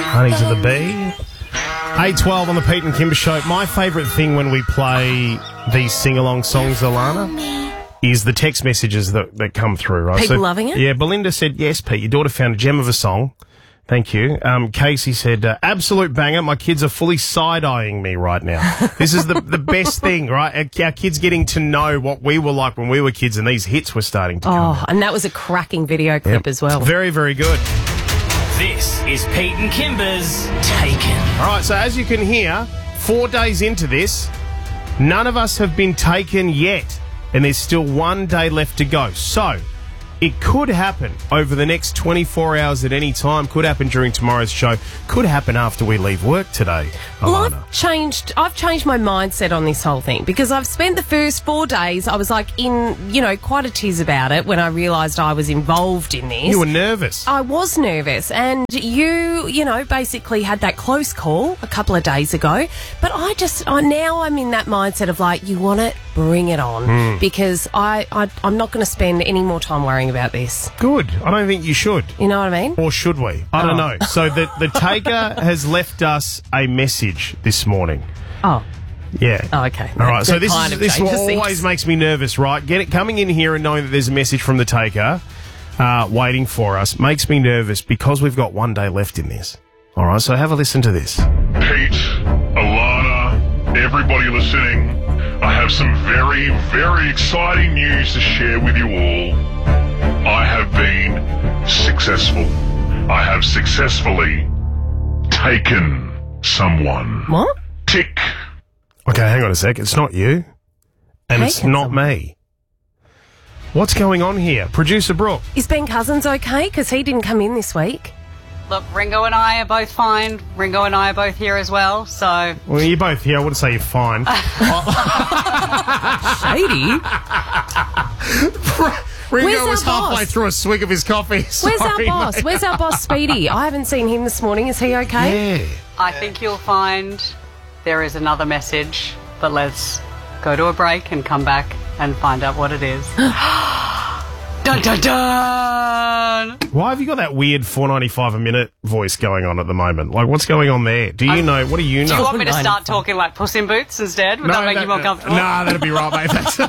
Honey to the Bee. 8:12 on the Pete and Kimber Show. My favourite thing when we play these sing-along songs, Alana, is the text messages that come through, right? People loving it? Yeah, Belinda said, yes, Pete, your daughter found a gem of a song. Thank you. Casey said, absolute banger. My kids are fully side-eyeing me right now. This is the best thing, right? Our kids getting to know what we were like when we were kids and these hits were starting to come out. And that was a cracking video clip as well. Very, very good. This is Pete and Kimber's Taken. All right, so as you can hear, 4 days into this, none of us have been taken yet, and there's still 1 day left to go. So, it could happen over the next 24 hours at any time, could happen during tomorrow's show, could happen after we leave work today, Well, Alana. I've changed my mindset on this whole thing because I've spent the first 4 days, I was like in, quite a tiz about it when I realised I was involved in this. You were nervous. I was nervous, and you basically had that close call a couple of days ago, but now I'm in that mindset of like, you want it, bring it on, because I'm not going to spend any more time worrying about this. Good. I don't think you should. You know what I mean? Or should we? I don't know. So the taker has left us a message this morning. Oh. Yeah. Oh, okay. All right. So this changes always things. makes me nervous, right? Coming in here and knowing that there's a message from the taker waiting for us makes me nervous because we've got 1 day left in this. All right. So have a listen to this. Pete, Alana, everybody listening, I have some very, very exciting news to share with you all. I have been successful. I have successfully taken someone. What? Tick. Okay, hang on a sec. It's not you. And it's Taken not someone. me. What's going on here? Producer Brooke. Is Ben Cousins okay? Because he didn't come in this week. Look, Ringo and I are both fine. Ringo and I are both here as well, so... Well, you're both here. I wouldn't say you're fine. Shady. Ringo Where's was our halfway boss? through a swig of his coffee. Where's our Sorry, boss? mate. Where's our boss, Speedy? I haven't seen him this morning. Is he okay? Yeah. I think you'll find there is another message, but let's go to a break and come back and find out what it is. Dun, dun, dun! Why have you got that weird $4.95 a minute voice going on at the moment? Like, what's going on there? Do you know? What do you know? Do you want me to start talking like Puss in Boots instead? Would that make you more comfortable? Nah, that'd be right, mate. Thanks.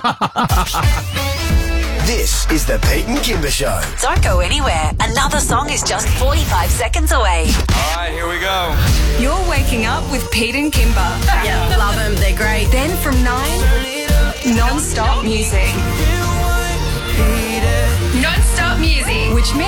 This is the Pete and Kimber Show. Don't go anywhere. Another song is just 45 seconds away. All right, here we go. You're waking up with Pete and Kimber. Yeah, love them. They're great. Then from 9, non-stop music. Non-stop music. Which means